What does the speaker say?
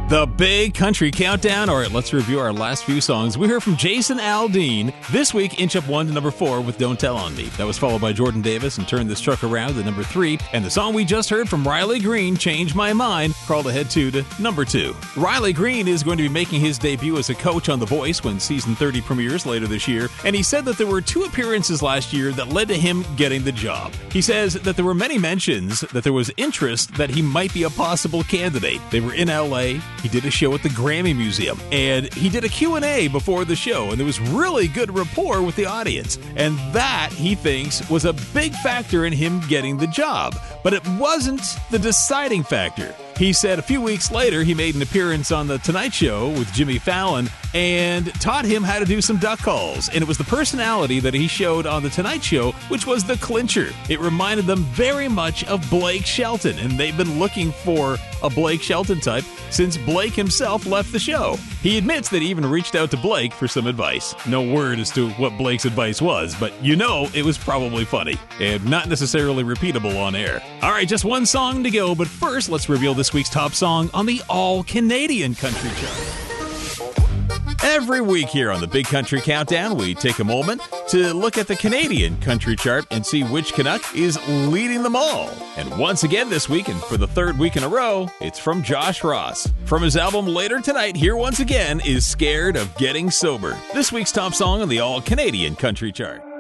The Big Country Countdown. All right, let's review our last few songs. We heard from Jason Aldean. This week, inch up 1 to number 4 with Don't Tell on Me. That was followed by Jordan Davis and Turn This Truck Around to number 3. And the song we just heard from Riley Green, Change My Mind, crawled ahead 2 to number 2. Riley Green is going to be making his debut as a coach on The Voice when season 30 premieres later this year. And he said that there were 2 appearances last year that led to him getting the job. He says that there were many mentions that there was interest that he might be a possible candidate. They were in LA. He did a show at the Grammy Museum, and he did a Q&A before the show, and there was really good rapport with the audience. And that, he thinks, was a big factor in him getting the job. But it wasn't the deciding factor. He said a few weeks later he made an appearance on The Tonight Show with Jimmy Fallon and taught him how to do some duck calls. And it was the personality that he showed on The Tonight Show, which was the clincher. It reminded them very much of Blake Shelton, and they've been looking for a Blake Shelton type since Blake himself left the show. He admits that he even reached out to Blake for some advice. No word as to what Blake's advice was, but you know it was probably funny and not necessarily repeatable on air. All right, just one song to go, but first let's reveal this week's top song on the All-Canadian Country Chart. Every week here on the Big Country Countdown, we take a moment to look at the Canadian Country Chart and see which Canuck is leading them all. And once again this week, and for the 3rd week in a row, it's from Josh Ross. From his album Later Tonight, here once again is Scared of Getting Sober, this week's top song on the All-Canadian Country Chart.